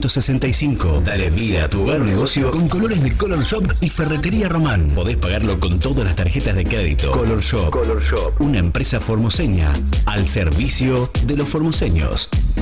165. Dale vida a tu hogar o negocio con colores de Color Shop y Ferretería Román. Podés pagarlo con todas las tarjetas de crédito. Color Shop. Una empresa formoseña al servicio de los formoseños.